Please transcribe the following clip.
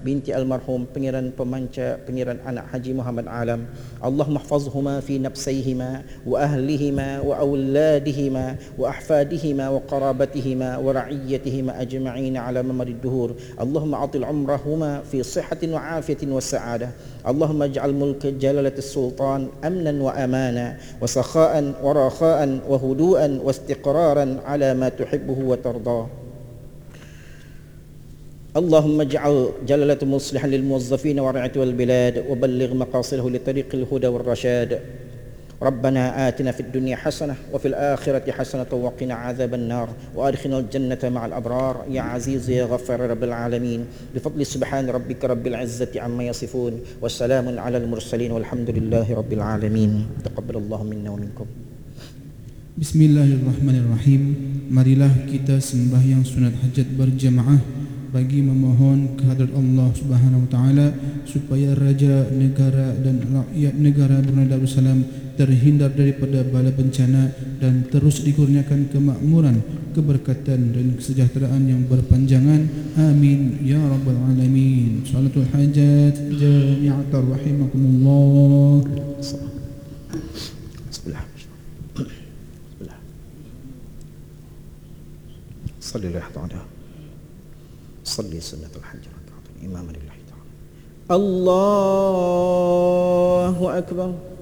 binti almarhum Pangeran Pemanca Pangeran Anak Haji Muhammad Alam. Allahumma ihfazhuma fi nafsayhima wa ahlihima wa awladihima wa ahfadihima wa qarabatihima wa ra'iyyatihima ajma'in ala mamarid duhur. Allahumma atil umrahuma fi sihhatin wa afiyatin wa sa'adah. Allahumma ij'al mulka jalalatis sultan amnan wa amana wa sakha'an wa rakha'an wa hudu'an wa istiqraran ala ma tuhibbuhu wa tardah. اللهم اجعل جلالة مصلحا للموظفين والرعاة والبلاد وبلغ مقاصده لطريق الهدى والرشاد. ربنا آتنا في الدنيا حسنة وفي الآخرة حسنة وقنا عذاب النار وأدخلنا الجنة مع الأبرار يا عزيز يا غفار رب العالمين بفضل سبحان ربك رب العزة عما يصفون والسلام على المرسلين والحمد لله رب العالمين. تقبل الله منا ومنكم. Bismillahirrahmanirrahim. Marilah kita sembahyang sunat hajat berjamaah bagi memohon kehadrat Allah Subhanahu wa taala supaya raja negara dan rakyat negara Brunei Darussalam terhindar daripada bala bencana dan terus dikurniakan kemakmuran, keberkatan dan kesejahteraan yang berpanjangan. Amin ya rabbal alamin. Salatul hajat jami'atan rahimakumullah. Bismillah. Sallallahu ta'ala صلي سنة الحج ركعة إماما لله تعالى. الله أكبر.